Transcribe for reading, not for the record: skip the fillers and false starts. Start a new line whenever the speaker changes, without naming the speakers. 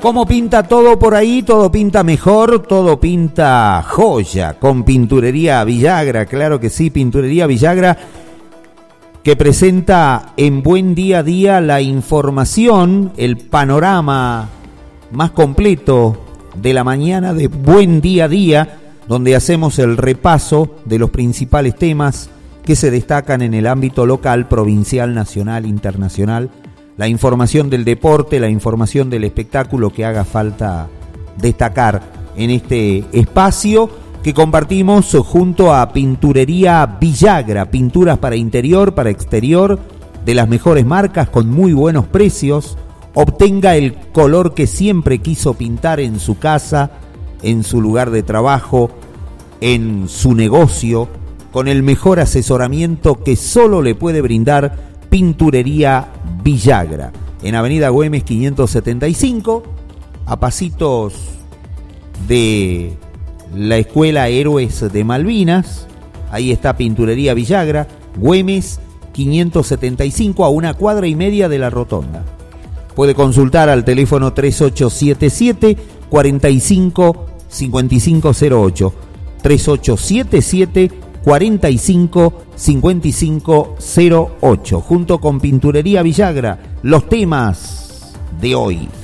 ¿Cómo pinta todo por ahí? Todo pinta mejor, todo pinta joya con Pinturería Villagra, claro que sí, Pinturería Villagra, que presenta en Buen Día a Día la información, el panorama más completo de la mañana de Buen Día a Día, donde hacemos el repaso de los principales temas que se destacan en el ámbito local, provincial, nacional, internacional. La información del deporte, la información del espectáculo que haga falta destacar en este espacio que compartimos junto a Pinturería Villagra, pinturas para interior, para exterior, de las mejores marcas con muy buenos precios. Obtenga el color que siempre quiso pintar en su casa, en su lugar de trabajo, en su negocio, con el mejor asesoramiento que solo le puede brindar Pinturería Villagra, en Avenida Güemes 575, a pasitos de la Escuela Héroes de Malvinas. Ahí está Pinturería Villagra, Güemes 575, a una cuadra y media de la rotonda. Puede consultar al teléfono 3877 45 5508, 3877 45 5508, junto con Pinturería Villagra, los temas de hoy.